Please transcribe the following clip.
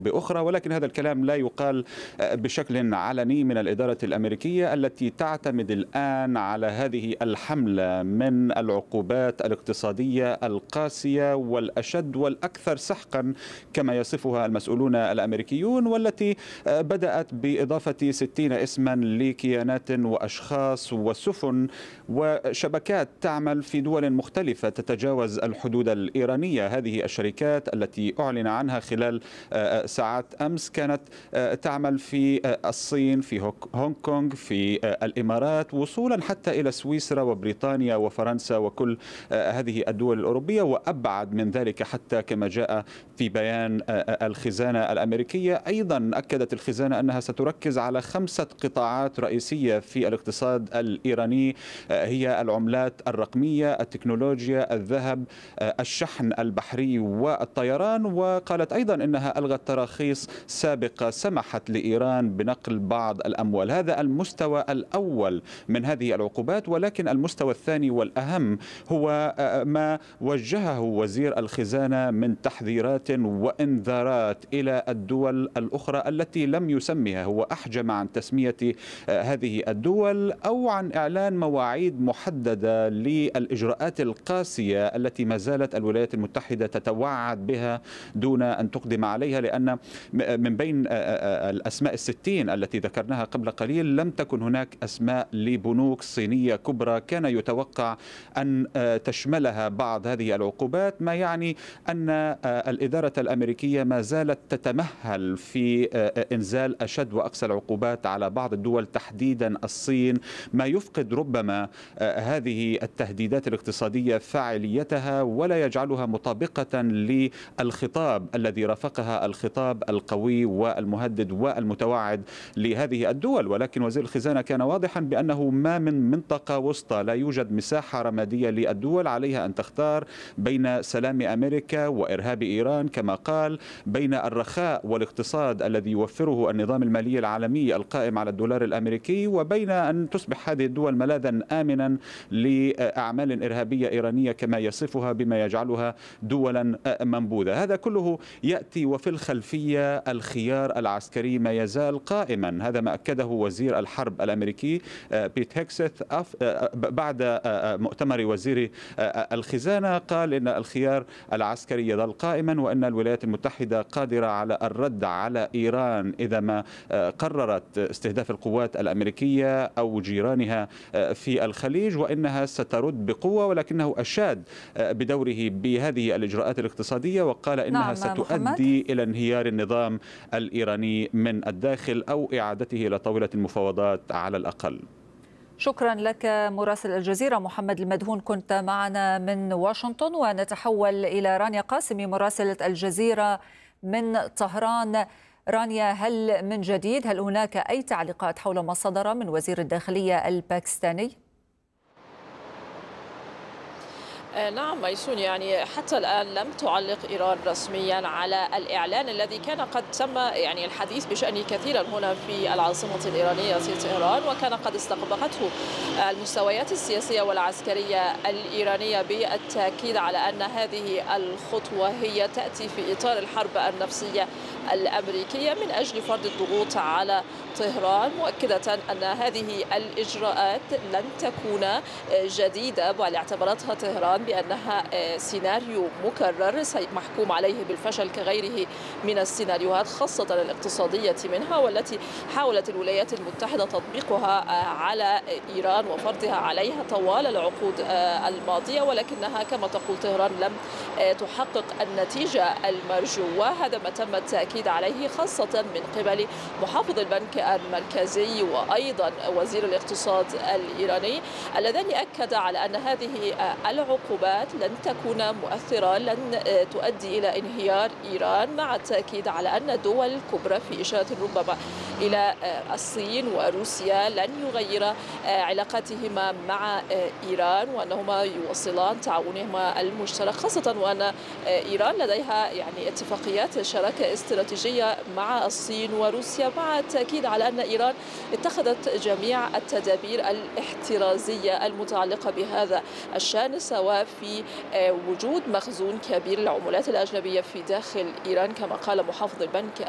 بأخرى، ولكن هذا الكلام لا يقال بشكل علني من الإدارة الأمريكية التي تعتمد الآن على هذه الحملة من العقوبات الاقتصادية القاسية والأشد والأكثر سحقا كما يصفها المسؤولون الأمريكيون، والتي بدأت بإضافة 60 اسما لكيانات وأشخاص وسفن وشبكات تعمل في دول مختلفة تتجاوز الحدود الإيرانية. هذه الشركات التي أعلن عنها خلال ساعات أمس كانت تعمل في الصين، في هونغ كونغ، في الإمارات، وصولا حتى إلى سويسرا وبريطانيا وفرنسا وكل هذه الدول الأوروبية، وأبعد من ذلك حتى كما جاء في بيان الخزانة الأمريكية. أيضا أكدت الخزانة أنها ستركز على 5 قطاعات رئيسية في الاقتصاد الإيراني، هي العملات الرقمية، التكنولوجيا، الذهب، الشحن البحري والطيران. وقالت أيضا أنها ألغت تراخيص سابقة سمحت لإيران بنقل بعض الأموال. هذا المستوى الأول من هذه العقوبات، ولكن المستوى الثاني والأهم هو ما وجهه وزير الخزانة من تحذيرات وإنذارات إلى الدول الأخرى التي لم يسمها. هو أحجم عن تسمية هذه الدول أو عن إعلان مواعيد محددة للإجراءات القاسية التي ما زالت الولايات المتحدة تتوعد بها دون أن تقدم عليها، لأن من بين الأسماء 60 التي ذكرناها قبل قليل لم تكن هناك أسماء لبنوك صينية كبرى كان يتوقع أن تشملها بعض هذه العقوبات، ما يعني أن الإدارة الأمريكية ما زالت تتمهل في إنزال أشد وأقصى العقوبات على بعض الدول تحديدا الصين، ما يفقد ربما هذه التهديدات الاقتصادية فاعليتها ولا يجعلها مطابقة للخطاب الذي رافقها الخطاب القوي والمهدد والمتوعد لهذه الدول. ولكن وزير الخزانة كان واضحا بأنه ما من منطقة وسطى، لا يوجد مساحة رمادية للدول، عليها أن تختار بين سلام أمريكا وإرهاب إيران كما قال، بين الرخاء والاقتصاد الذي يوفره النظام المالي العالمي القائم على الدولار الأمريكي، وبين أن تصبح هذه الدول ملاذا آمنا لأعمال إرهابية إيرانية كما يصفها، بما يجعلها دولا منبوذة. هذا كله يأتي وفي الخلفية الخيار العسكري ما يزال قائما. هذا ما أكده وزير الحرب الأمريكي بيت هيكسث بعد مؤتمر وزير الخزانة، قال إن الخيار العسكري يظل قائما، وأن الولايات المتحدة قادرة على الرد على إيران إذا ما قررت استهداف القوات الأمريكية أو جيرانها في الخليج، وإنها سترد بقوة. ولكنه أشاد بدوره بهذه الإجراءات الاقتصادية وقال إنها ستؤدي إلى انهيار النظام الإيراني من الداخل أو إعادته إلى طاولة المفاوضات على الأقل. شكرا لك مراسل الجزيرة محمد المدهون، كنت معنا من واشنطن. ونتحول إلى رانيا قاسمي مراسلة الجزيرة من طهران. رانيا، هل من جديد؟ هل هناك أي تعليقات حول ما صدر من وزير الداخلية الباكستاني؟ نعم ميسون، يعني حتى الآن لم تعلق إيران رسميا على الإعلان الذي كان قد تم الحديث بشأنه كثيرا هنا في العاصمة الإيرانية طهران، وكان قد استقبلته المستويات السياسية والعسكرية الإيرانية بالتأكيد على أن هذه الخطوة هي تأتي في إطار الحرب النفسية الأمريكية من أجل فرض الضغوط على طهران، مؤكدة أن هذه الإجراءات لن تكون جديدة، بل اعتبرتها طهران بأنها سيناريو مكرر محكوم عليه بالفشل كغيره من السيناريوهات، خاصة الاقتصادية منها، والتي حاولت الولايات المتحدة تطبيقها على إيران وفرضها عليها طوال العقود الماضية، ولكنها كما تقول طهران لم تحقق النتيجة المرجوة. هذا ما تم التأكيد عليه خاصة من قبل محافظ البنك المركزي وأيضا وزير الاقتصاد الإيراني، اللذان أكد على أن هذه العقوبات لن تكون مؤثرة، لن تؤدي إلى انهيار إيران، مع التأكيد على أن الدول الكبرى في إشارة ربما إلى الصين وروسيا لن يغير علاقاتهما مع إيران، وأنهما يواصلان تعاونهما المشترك، خاصة وأن إيران لديها اتفاقيات شراكة استراتيجية مع الصين وروسيا، مع التأكيد على أن إيران اتخذت جميع التدابير الاحترازية المتعلقة بهذا الشأن، سواء في وجود مخزون كبير للعملات الأجنبية في داخل إيران كما قال محافظ البنك